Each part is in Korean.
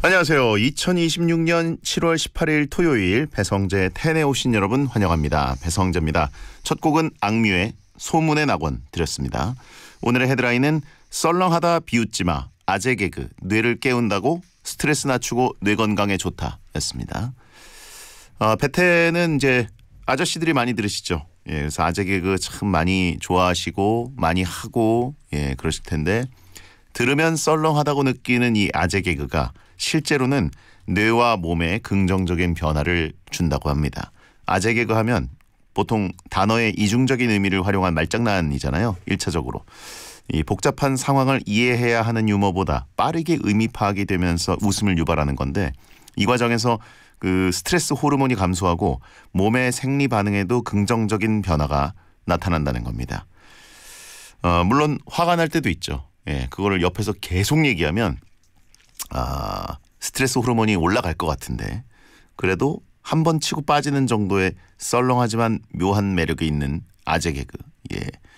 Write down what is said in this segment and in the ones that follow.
안녕하세요. 2026년 7월 18일 토요일 배성재 텐에 오신 여러분 환영합니다. 배성재입니다. 첫 곡은 악뮤의 소문의 낙원 드렸습니다. 오늘의 헤드라인은 썰렁하다 비웃지마, 아재 개그, 뇌를 깨운다고 스트레스 낮추고 뇌 건강에 좋다 였습니다. 베텐은 이제 아저씨들이 많이 들으시죠. 예, 그래서 아재 개그 참 많이 좋아하시고 많이 하고 그러실 텐데 들으면 썰렁하다고 느끼는 이 아재 개그가 실제로는 뇌와 몸에 긍정적인 변화를 준다고 합니다. 아재 개그 하면 보통 단어의 이중적인 의미를 활용한 말장난이잖아요. 1차적으로. 이 복잡한 상황을 이해해야 하는 유머보다 빠르게 의미 파악이 되면서 웃음을 유발하는 건데 이 과정에서 그 스트레스 호르몬이 감소하고 몸의 생리 반응에도 긍정적인 변화가 나타난다는 겁니다. 물론 화가 날 때도 있죠. 예, 그거를 옆에서 계속 얘기하면 스트레스 호르몬이 올라갈 것 같은데 그래도 한 번 치고 빠지는 정도의 썰렁하지만 묘한 매력이 있는 아재 개그. 예.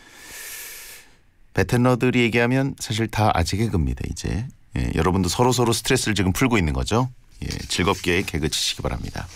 베테너들이 얘기하면 사실 다 아재 개그입니다. 이제 여러분도 서로 스트레스를 지금 풀고 있는 거죠. 예, 즐겁게 개그 치시기 바랍니다.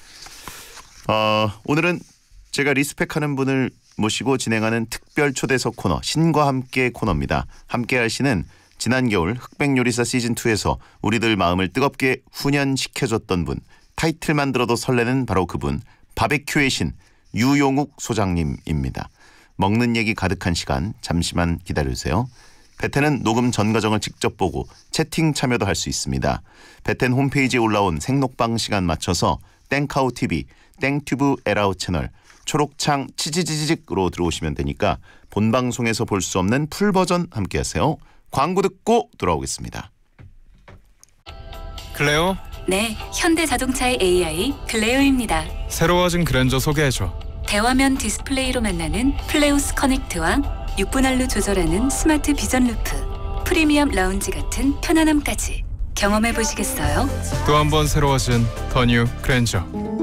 오늘은 제가 리스펙하는 분을 모시고 진행하는 특별 초대석 코너 신과 함께 코너입니다. 함께 할 신은 지난 겨울 흑백요리사 시즌2에서 우리들 마음을 뜨겁게 훈연시켜줬던 분, 타이틀만 들어도 설레는 바로 그분, 바베큐의 신 유용욱 소장님입니다. 먹는 얘기 가득한 시간 잠시만 기다려주세요. 베텐은 녹음 전 과정을 직접 보고 채팅 참여도 할 수 있습니다. 베텐 홈페이지에 올라온 생록방 시간 맞춰서 땡카우TV, 땡튜브 에라우 채널, 초록창 치지지직으로 들어오시면 되니까 본방송에서 볼 수 없는 풀버전 함께하세요. 광고 듣고 돌아오겠습니다. 클레오? 네, 현대자동차의 AI 클레오입니다. 새로워진 그랜저 소개해줘. 대화면 디스플레이로 만나는 플레우스 커넥트와 6분할로 조절하는 스마트 비전 루프, 프리미엄 라운지 같은 편안함까지 경험해 보시겠어요? 또 한 번 새로워진 더 뉴 그랜저.